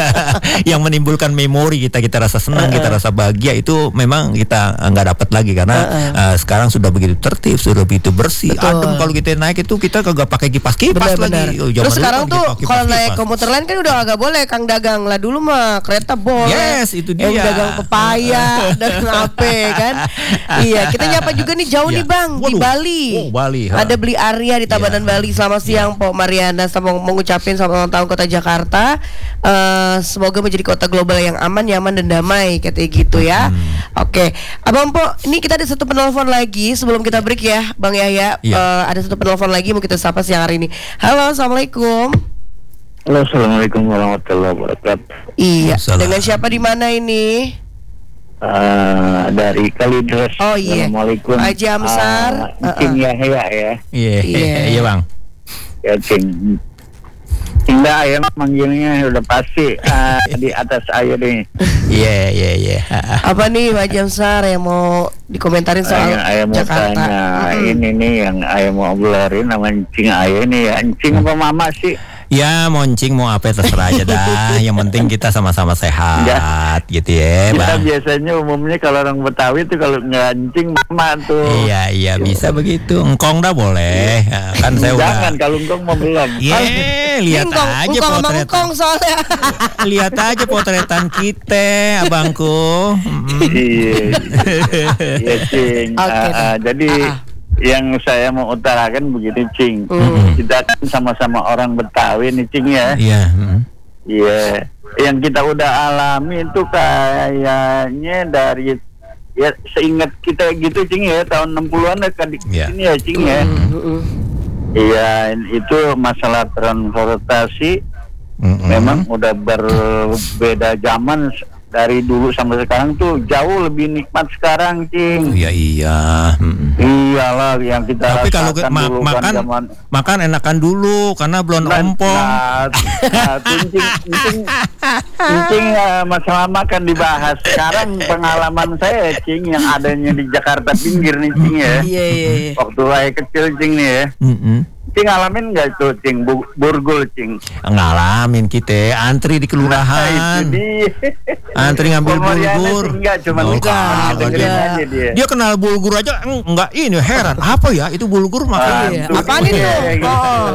Speaker 1: Yang menimbulkan memori kita, kita rasa senang, uh-uh. kita rasa bahagia itu memang kita nggak dapat lagi karena uh-uh. uh, sekarang sudah begitu tertib, sudah begitu bersih, Betul. adem. Kalau kita naik itu kita kagak pakai kipas-kipas lagi. Oh,
Speaker 2: terus sekarang tuh kalau naik komuter lain kan udah agak boleh Kang dagang lah, dulu mah kereta boleh.
Speaker 1: Yes, itu dia.
Speaker 2: Yang dagang pepaya, dagang apa kan? Iya, kita nyapa juga nih jauh ya. nih Bang. Waduh. Di Bali.
Speaker 1: Oh, Bali. Ha.
Speaker 2: Ada Beli Arya di Tabanan ya. Bali. Selamat siang ya. Pok Mariana, sama mau ngucapin selamat ulang tahun Kota Jakarta. Uh, semoga menjadi kota global yang aman, nyaman dan damai, katanya gitu ya. Hmm. Oke, Abang Po, ini kita ada satu penelpon lagi sebelum kita break ya, Bang Yahya. Ya. Uh, ada satu penelpon lagi mau kita sapa siang hari ini. Halo, assalamualaikum.
Speaker 5: Halo, assalamualaikum warahmatullahi wabarakatuh.
Speaker 2: Iya, dengan siapa di mana ini?
Speaker 5: Uh, dari Kalideres.
Speaker 2: Oh iya.
Speaker 5: Assalamualaikum.
Speaker 2: Haji Amsar.
Speaker 5: Uh, Cing uh-uh. Yahya ya.
Speaker 1: Iya, yeah. iya Bang.
Speaker 5: Ya Cing. Enggak, ayam manggilnya udah pasti uh, di atas air nih.
Speaker 1: Iya, iya, iya.
Speaker 2: Apa nih Pak Jamsar yang mau dikomentarin soal
Speaker 5: ayam, ayam
Speaker 2: Jakarta?
Speaker 5: Tanya, hmm. Ini nih yang ayam mau obrolan nama Cing Ayah nih ya. Cing apa Mama sih?
Speaker 1: Ya moncing mau apa terserah aja dah. Yang penting kita sama-sama sehat ya. Gitu ya Bang.
Speaker 5: Kita biasanya umumnya kalau orang Betawi tuh kalau nggak encing Mama tuh.
Speaker 1: Iya iya bisa begitu. Engkong dah boleh ya, kan saya udah.
Speaker 5: Jangan kalau engkong mau belum.
Speaker 1: Iya lihat
Speaker 2: engkong,
Speaker 1: aja
Speaker 2: engkong
Speaker 1: potret.
Speaker 2: Engkong soalnya.
Speaker 1: Lihat aja potretan kita abangku.
Speaker 5: Iya. Iya Cing.
Speaker 2: Okay,
Speaker 5: uh, uh, jadi uh-uh. yang saya mau utarakan begitu Cing, mm. kita kan sama-sama orang Betawi nih Cing ya.
Speaker 1: Iya. Yeah.
Speaker 5: Iya. Yeah. Yang kita udah alami itu kayaknya dari ya seingat kita gitu Cing ya tahun enam puluhan ke yeah. ini ya Cing ya. Iya mm. itu masalah transportasi mm-hmm. memang udah berbeda zaman dari dulu sampai sekarang tuh jauh lebih nikmat sekarang, Cing.
Speaker 1: Iya iya. Hmm.
Speaker 5: Iyalah yang kita
Speaker 1: Tapi kalau
Speaker 5: rasakan
Speaker 1: ma-
Speaker 5: dulu
Speaker 1: makan
Speaker 5: kan zaman
Speaker 1: makan enakan dulu karena belum
Speaker 5: Nah,
Speaker 1: ompong.
Speaker 5: Nah, nah, Cing, Cing, Cing, uh, masalah makan dibahas. Sekarang pengalaman saya, Cing, yang adanya di Jakarta pinggir nih, Cing ya.
Speaker 2: Iya iya iya.
Speaker 5: Waktu saya kecil, Cing nih ya.
Speaker 1: Mm-mm.
Speaker 5: Cing ngalamin nggak tuh, Cing, bu- burgul, Cing?
Speaker 1: Ngalamin kita antri di
Speaker 5: Nah,
Speaker 1: kelurahan.
Speaker 5: itu dia.
Speaker 1: Antri ngambil
Speaker 5: Pemoriannya
Speaker 1: bulgur.
Speaker 5: sih enggak, cuma
Speaker 1: Oh,
Speaker 5: kita
Speaker 1: kagak
Speaker 5: dengerin
Speaker 1: dia.
Speaker 5: aja dia.
Speaker 1: Dia kenal bulgur aja eng- enggak ini heran. Apa ya itu bulgur makanya.
Speaker 2: Iya.
Speaker 5: tuh,
Speaker 2: Apaan itu?
Speaker 5: iya, gitu.
Speaker 2: Oh.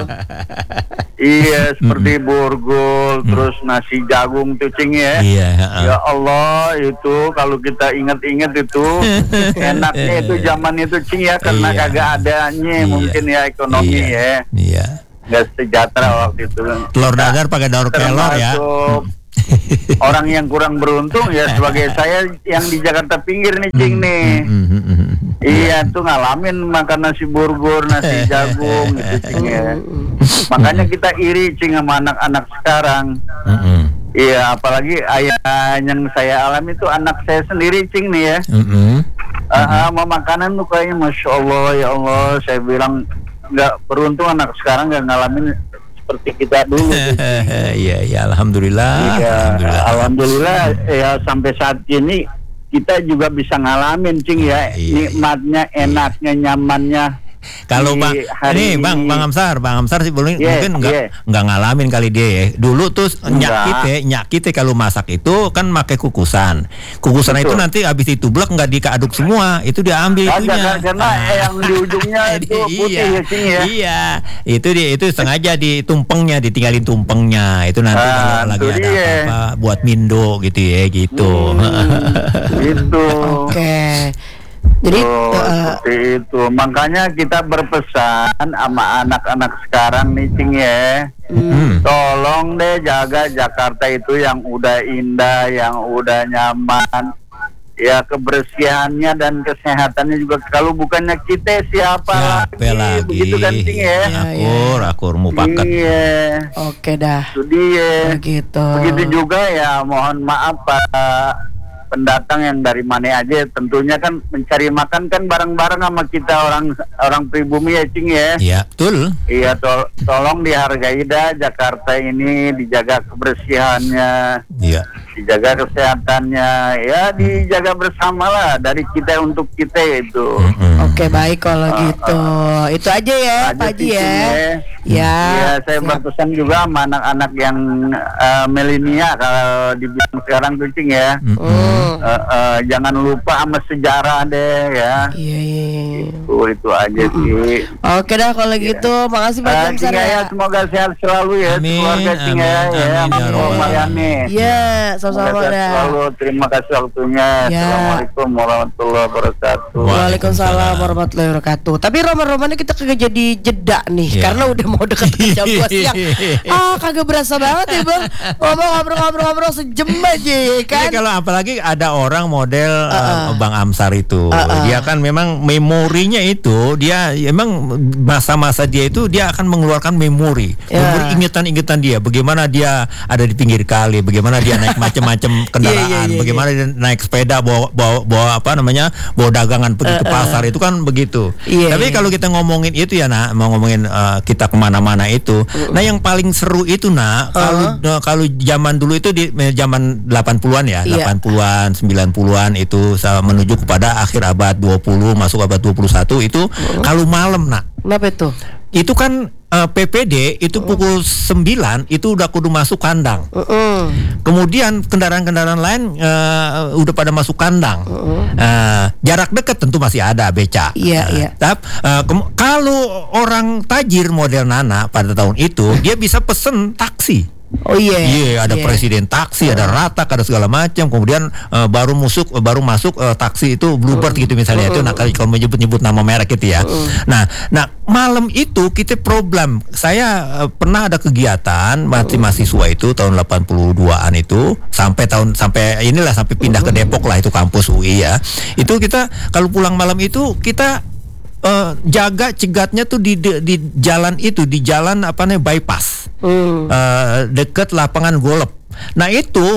Speaker 5: Iya, seperti burgul, terus nasi jagung tuh, Cing ya.
Speaker 1: Iya, heeh.
Speaker 5: Ya Allah, itu kalau kita ingat-ingat itu enaknya itu zaman itu, Cing ya, karena
Speaker 1: Iya.
Speaker 5: kagak adanya
Speaker 1: Iya.
Speaker 5: mungkin ya ekonomi
Speaker 1: Iya.
Speaker 5: ya,
Speaker 1: Iya.
Speaker 5: nggak sejahtera waktu itu.
Speaker 1: Telur dadar pakai daur kelor ya.
Speaker 5: Termasuk orang yang kurang beruntung ya sebagai saya yang di Jakarta pinggir nih, Cing nih.
Speaker 1: Mm, mm, mm, mm.
Speaker 5: Iya tuh ngalamin makan nasi burgur, nasi jagung gitu, Cing ya. Makanya kita iri, Cing, sama anak-anak sekarang.
Speaker 1: Mm, mm.
Speaker 5: Iya, apalagi ayah yang saya alami itu anak saya sendiri, Cing nih ya.
Speaker 1: Mm, mm.
Speaker 5: Ah, sama makanan tuh kayaknya masya Allah, ya Allah, saya bilang nggak beruntung anak sekarang nggak ngalamin seperti kita dulu.
Speaker 1: Iya iya alhamdulillah.
Speaker 5: Iya,
Speaker 1: Alhamdulillah.
Speaker 5: alhamdulillah ya sampai saat ini kita juga bisa ngalamin, Cing ya,
Speaker 1: Iya,
Speaker 5: nikmatnya, enaknya, nyamannya.
Speaker 1: Kalau
Speaker 5: di
Speaker 1: Bang,
Speaker 5: hari
Speaker 1: ini Bang,
Speaker 5: ini.
Speaker 1: Bang Amsar, Bang Amsar sih boleh
Speaker 5: Yeah,
Speaker 1: mungkin nggak
Speaker 5: yeah.
Speaker 1: nggak ngalamin kali dia ya. Dulu tuh nyak
Speaker 5: Enggak.
Speaker 1: kita, nyak kita kalau masak itu kan pakai kukusan. Kukusan itu
Speaker 5: Betul.
Speaker 1: nanti habis ditublek nggak dikaduk semua, itu diambil
Speaker 5: Kagak,
Speaker 1: itunya.
Speaker 5: kan, karena yang di ujungnya itu putih
Speaker 1: iya,
Speaker 5: ya, Cing ya.
Speaker 1: Iya, itu dia itu sengaja ditumpengnya, ditinggalin tumpengnya. Itu nanti
Speaker 5: Ah,
Speaker 1: kalau lagi
Speaker 5: itu
Speaker 1: ada
Speaker 5: dia.
Speaker 1: apa-apa buat mindo gitu ya, gitu.
Speaker 5: Hmm, itu.
Speaker 2: Oke. Jadi
Speaker 5: Oh,
Speaker 2: uh,
Speaker 5: seperti itu. Makanya kita berpesan sama anak-anak sekarang nih, Cing ya.
Speaker 1: Hmm.
Speaker 5: Tolong deh jaga Jakarta itu yang udah indah, yang udah nyaman. Ya kebersihannya dan kesehatannya juga. Kalau bukannya kita siapa
Speaker 1: Siapa lagi?
Speaker 5: Begitu kan, Cing ya.
Speaker 2: Iya,
Speaker 1: Akur, akur mupakat.
Speaker 5: Iya.
Speaker 2: oke dah.
Speaker 5: Itu dia.
Speaker 2: Begitu.
Speaker 5: Begitu juga ya, mohon maaf Pak pendatang yang dari mana aja, tentunya kan mencari makan kan bareng-bareng sama kita orang orang pribumi ya, Cing ya.
Speaker 1: Iya, betul.
Speaker 5: Iya, tol- tolong dihargai dah Jakarta ini, dijaga kebersihannya,
Speaker 1: Iya.
Speaker 5: dijaga kesehatannya, ya dijaga bersama lah dari kita untuk kita itu.
Speaker 1: Mm-mm.
Speaker 2: Oke baik kalau gitu. Itu aja ya
Speaker 5: Aja
Speaker 2: Pak Haji
Speaker 5: sih,
Speaker 2: ya.
Speaker 5: Cing, ya.
Speaker 2: Ya.
Speaker 5: Iya, saya
Speaker 2: siap.
Speaker 5: berpesan juga sama anak-anak yang uh, milenial kalau dibilang sekarang tuh, Cing ya.
Speaker 1: Mm-mm.
Speaker 2: Hmm.
Speaker 5: Uh, uh, jangan lupa sama sejarah deh ya.
Speaker 2: Iya iya. iya.
Speaker 5: Itu itu aja sih.
Speaker 2: Oke dah kalau gitu. Makasih Pak
Speaker 5: Uh,
Speaker 2: Jamsar
Speaker 5: Cing ya,
Speaker 2: ya.
Speaker 5: semoga sehat selalu ya
Speaker 1: Amin,
Speaker 5: keluarga Cing ya,
Speaker 1: amin,
Speaker 5: ya,
Speaker 1: amin, ya
Speaker 5: sama
Speaker 1: Rabbal
Speaker 5: Mayani.
Speaker 2: Iya,
Speaker 5: Semoga
Speaker 2: sama-sama
Speaker 5: sehat
Speaker 2: dah.
Speaker 5: selalu. Terima kasih waktunya.
Speaker 2: Ya.
Speaker 5: Assalamualaikum warahmatullahi wabarakatuh.
Speaker 2: Waalaikumsalam warahmatullahi wabarakatuh. Tapi roman-romannya kita kagak jadi jeda nih,
Speaker 1: Iya.
Speaker 2: karena udah mau deket ke jam dua siang. Ah kagak berasa banget ya Bang. Ngomong ngobrol-ngobrol sejam aja ya kan.
Speaker 1: Iya, kalau apalagi ada orang model
Speaker 2: Uh-uh.
Speaker 1: uh, Bang Amsar itu,
Speaker 2: Uh-uh.
Speaker 1: dia kan memang memorinya itu, dia emang masa-masa dia itu dia akan mengeluarkan memori,
Speaker 2: Ya.
Speaker 1: memori ingatan-ingatan dia, bagaimana dia ada di pinggir kali, bagaimana dia naik macam-macam kendaraan,
Speaker 2: Iya, iya, iya,
Speaker 1: bagaimana dia naik sepeda bawa bawa, bawa apa namanya bawa dagangan pergi ke
Speaker 2: Uh-uh.
Speaker 1: pasar, itu kan begitu.
Speaker 2: Iya,
Speaker 1: Tapi
Speaker 2: iya.
Speaker 1: kalau kita ngomongin itu ya nak, mau ngomongin uh, kita kemana-mana itu, nah yang paling seru itu nak, kalau
Speaker 2: Uh-huh.
Speaker 1: uh, kalau zaman dulu itu di eh, zaman delapan puluhan ya,
Speaker 2: Iya.
Speaker 1: delapan puluhan, sembilan puluhan itu sa- menuju kepada akhir abad dua puluh masuk abad dua puluh satu itu kalau malam nak,
Speaker 2: Kenapa itu?
Speaker 1: itu kan eh, P P D itu pukul sembilan itu udah kudu masuk kandang.
Speaker 2: Mm-mm.
Speaker 1: Kemudian kendaraan-kendaraan lain eh, udah pada masuk kandang. Eh, jarak dekat tentu masih ada beca.
Speaker 2: Iya,
Speaker 1: Eh,
Speaker 2: iya.
Speaker 1: tap- eh, kem- kalau orang tajir model Nana pada tahun itu dia bisa pesen taksi.
Speaker 2: Oh iya.
Speaker 1: Iya, ada
Speaker 2: Iya.
Speaker 1: presiden taksi, ada ratak, ada segala macam. Kemudian eh, baru masuk, baru masuk eh, taksi itu Bluebird gitu misalnya. Itu nah, kalau menyebut-nyebut nama merek gitu ya. Nah, nah malam itu kita problem. Saya eh, pernah ada kegiatan masih mahasiswa itu tahun delapan puluh dua-an itu sampai tahun sampai inilah sampai pindah ke Depok lah itu kampus U I ya. Itu kita kalau pulang malam itu kita eh, jaga cegatnya tuh di, di di jalan itu, di jalan apa namanya bypass.
Speaker 2: Hmm.
Speaker 1: Eh, deket lapangan golf. Nah itu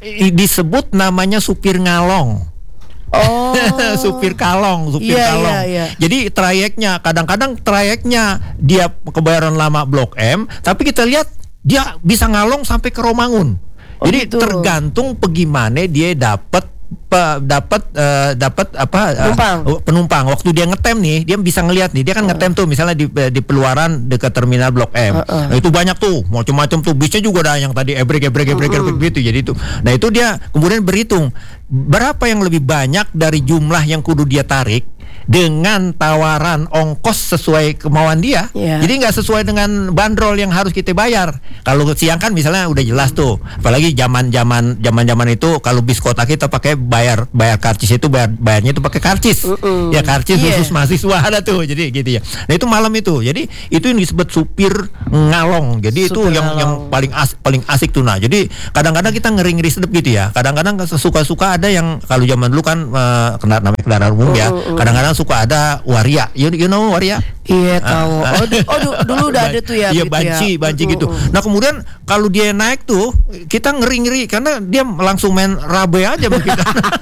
Speaker 1: disebut namanya supir ngalong.
Speaker 2: Oh,
Speaker 1: supir kalong, supir
Speaker 2: iya,
Speaker 1: kalong.
Speaker 2: Iya, iya.
Speaker 1: Jadi trayeknya, kadang-kadang trayeknya dia kebayoran lama Blok M, tapi kita lihat dia bisa ngalong sampai ke Romangun.
Speaker 2: Oh,
Speaker 1: jadi
Speaker 2: gitu.
Speaker 1: tergantung bagaimana dia dapat dapat uh, dapat apa
Speaker 2: penumpang.
Speaker 1: Uh, penumpang waktu dia ngetem nih, dia bisa ngelihat nih, dia kan ngetem tuh misalnya di di peluaran dekat terminal Blok M. Uh, uh. Nah, itu banyak tuh macam-macam tuh, bisnya juga ada yang tadi ebrek ebrek ebrek uh, uh. gitu. Jadi itu. Nah, itu dia kemudian berhitung berapa yang lebih banyak dari jumlah yang kudu dia tarik dengan tawaran ongkos sesuai kemauan dia. Yeah. Jadi nggak sesuai dengan bandrol yang harus kita bayar. Kalau siang kan misalnya udah jelas tuh. Apalagi zaman-zaman zaman-zaman itu kalau bis kota kita pakai bayar bayar karcis itu bayar bayarnya itu pakai karcis. Uh-uh. Ya karcis yeah. khusus mahasiswa ada tuh. Jadi gitu ya. Nah, itu malam itu. Jadi itu yang disebut supir ngalong. Jadi supir itu yang ngalong. yang paling asik, paling asik tuh. Nah, jadi kadang-kadang kita ngeri-ngeri sedep gitu ya. Kadang-kadang suka-suka ada yang kalau zaman dulu kan uh, kendaraan namanya kendaraan umum uh-uh. ya. Kadang-kadang suka ada waria, you, you know waria?
Speaker 2: Iya tahu. Uh, oh, du- oh du- dulu udah ada tuh ya.
Speaker 1: Iya banci, ya. banci uh, gitu. Nah kemudian kalau dia naik tuh kita ngeri-ngeri karena dia langsung main rabe aja begitu.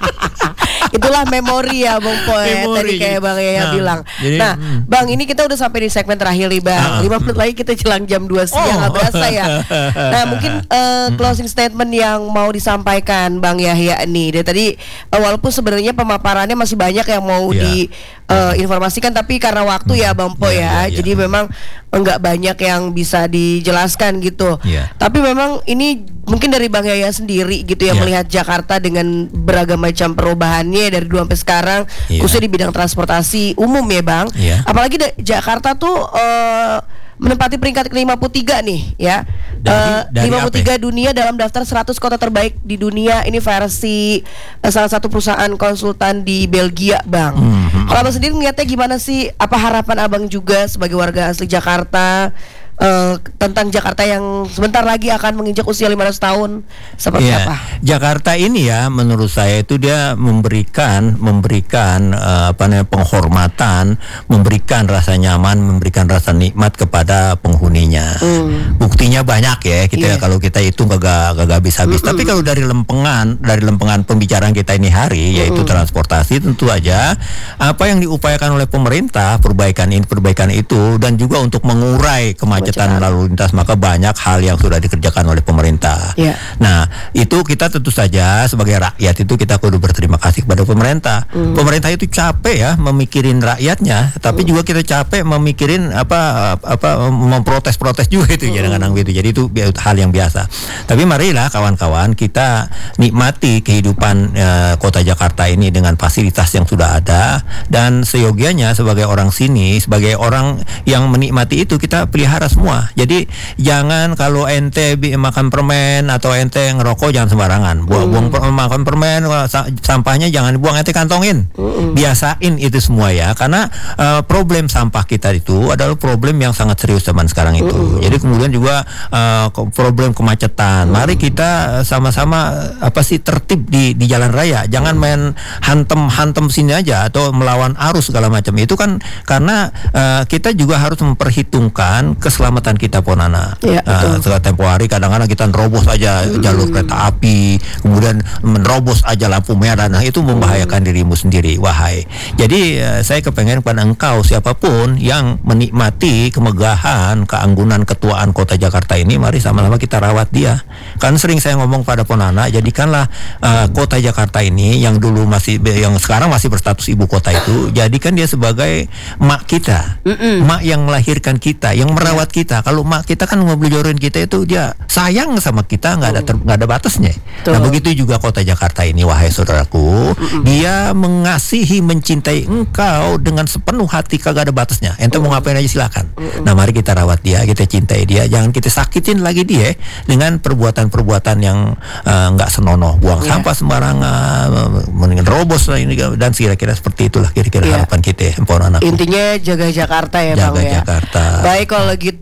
Speaker 2: Itulah memori ya Bang Po ya, tadi kayak Bang Yaya nah, bilang. Jadi, nah hmm. Bang, ini kita udah sampai di segmen terakhir nih Bang. lima menit lagi kita jelang jam dua siang, nggak oh. berasa ya. Nah mungkin uh, closing statement yang mau disampaikan Bang Yahya nih. Dari tadi uh, walaupun sebenarnya pemaparannya masih banyak yang mau yeah. di uh, informasikan, tapi karena waktu ya Bang Po yeah, ya, yeah, jadi yeah. memang enggak banyak yang bisa dijelaskan gitu. Yeah. Tapi memang ini mungkin dari Bang Yaya sendiri gitu ya yeah. melihat Jakarta dengan beragam macam perubahannya dari dulu sampai sekarang, yeah. khususnya di bidang transportasi umum ya Bang. Yeah. Apalagi da- Jakarta tuh uh, menempati peringkat ke lima puluh tiga nih ya. Dari, uh, dari lima puluh tiga dunia dalam daftar seratus kota terbaik di dunia. Ini versi uh, salah satu perusahaan konsultan di Belgia Bang. Mm-hmm. Kalau Abang sendiri ngeliatnya gimana sih? Apa harapan Abang juga sebagai warga asli Jakarta Uh, tentang Jakarta yang sebentar lagi akan menginjak usia lima ratus tahun seperti yeah. apa?
Speaker 1: Jakarta ini ya menurut saya itu dia memberikan memberikan uh, apa namanya penghormatan, memberikan rasa nyaman, memberikan rasa nikmat kepada penghuninya. Mm. Buktinya banyak ya kita yeah. kalau kita hitung kagak kagak habis-habis. Mm-mm. Tapi kalau dari lempengan dari lempengan pembicaraan kita ini hari yaitu Mm-mm. transportasi, tentu aja apa yang diupayakan oleh pemerintah, perbaikan ini perbaikan itu, dan juga untuk mengurai kemacetan kemacetan lalu lintas, maka banyak hal yang sudah dikerjakan oleh pemerintah. Yeah. Nah, itu kita tentu saja sebagai rakyat itu kita kudu berterima kasih kepada pemerintah. Mm. Pemerintah itu capek ya memikirin rakyatnya, tapi mm. juga kita capek memikirin apa apa memprotes-protes juga itu mm. kadang-kadang gitu. Jadi itu hal yang biasa. Tapi marilah kawan-kawan kita nikmati kehidupan uh, kota Jakarta ini dengan fasilitas yang sudah ada, dan seyogianya sebagai orang sini, sebagai orang yang menikmati itu kita pelihara semua. Jadi jangan kalau ente makan permen atau ente ngerokok jangan sembarangan. Buang-buang hmm. makan permen, sampahnya jangan buang, ente kantongin. Hmm. Biasain itu semua ya, karena uh, problem sampah kita itu adalah problem yang sangat serius zaman sekarang itu. Hmm. Jadi kemudian juga uh, problem kemacetan. Hmm. Mari kita sama-sama apa sih tertib di di jalan raya. Jangan main hantem-hantem sini aja atau melawan arus segala macam. Itu kan karena uh, kita juga harus memperhitungkan keselamatan kita Ponana. Ya, uh, setelah tempo hari kadang-kadang kita nerobos aja mm. jalur kereta api, kemudian menerobos aja lampu merah. Nah, itu membahayakan mm. dirimu sendiri, wahai. Jadi uh, saya kepengen pada engkau siapapun yang menikmati kemegahan, keanggunan, ketuaan kota Jakarta ini, mari sama-sama kita rawat dia. Kan sering saya ngomong pada Ponana, jadikanlah uh, kota Jakarta ini yang dulu masih yang sekarang masih berstatus ibu kota itu, jadikan dia sebagai mak kita. Mm-mm. Mak yang melahirkan kita, yang merawat kita. Kalau mak kita kan ngebelijorin kita itu dia sayang sama kita, nggak ada ter, nggak ada batasnya. Tuh. Nah begitu juga kota Jakarta ini, wahai saudaraku, Mm-mm. dia mengasihi, mencintai engkau dengan sepenuh hati, kagak ada batasnya. Ente mau ngapain aja silakan. Mm-mm. Nah mari kita rawat dia, kita cintai dia, jangan kita sakitin lagi dia dengan perbuatan-perbuatan yang nggak uh, senonoh, buang yeah. sampah sembarangan, mendingan robos lah ini, dan kira-kira seperti itulah kira-kira yeah. harapan kita. Empon anak.
Speaker 2: Intinya jaga Jakarta ya
Speaker 1: jaga
Speaker 2: Bang ya.
Speaker 1: Jakarta.
Speaker 2: Baik kalau gitu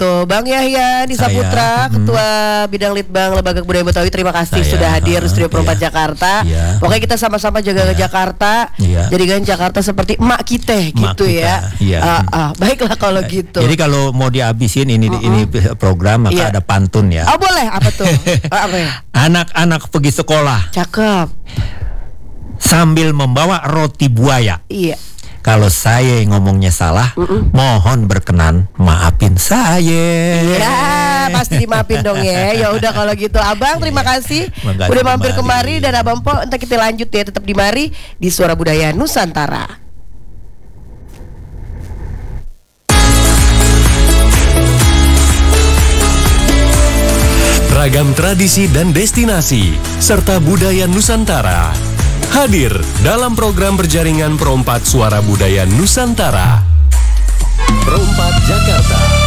Speaker 2: gitu. Bang Yahya di Saputra,
Speaker 1: hmm.
Speaker 2: Ketua Bidang Litbang Lembaga Kebudayaan Betawi, terima kasih
Speaker 1: Saya,
Speaker 2: sudah hadir di Studio
Speaker 1: uh,
Speaker 2: Perempat
Speaker 1: iya.
Speaker 2: Jakarta.
Speaker 1: Iya.
Speaker 2: Pokoknya kita sama-sama jaga
Speaker 1: Iya.
Speaker 2: Jakarta,
Speaker 1: Iya.
Speaker 2: jadikan Jakarta seperti emak kita
Speaker 1: Emak
Speaker 2: gitu
Speaker 1: kita,
Speaker 2: ya.
Speaker 1: iya.
Speaker 2: Ah, ah, baiklah kalau gitu.
Speaker 1: Jadi kalau mau dihabisin ini
Speaker 2: Uh-uh.
Speaker 1: ini program maka
Speaker 2: Iya.
Speaker 1: ada pantun ya.
Speaker 2: Oh boleh, apa tuh? Apa ya?
Speaker 1: Anak-anak pergi sekolah
Speaker 2: Cakep.
Speaker 1: sambil membawa roti buaya.
Speaker 2: Iya.
Speaker 1: Kalau saya ngomongnya salah,
Speaker 2: Uh-uh.
Speaker 1: mohon berkenan maafin saya.
Speaker 2: Ya pasti dimaafin dong ya. Ya udah kalau gitu Abang terima kasih
Speaker 1: Makasih
Speaker 2: udah mampir
Speaker 1: kembali.
Speaker 2: kemari, dan Abang Po entar kita lanjut ya, tetap di mari di Suara Budaya Nusantara.
Speaker 6: Ragam tradisi dan destinasi serta budaya Nusantara hadir dalam program berjaringan Perompat Suara Budaya Nusantara. Perompat Jakarta.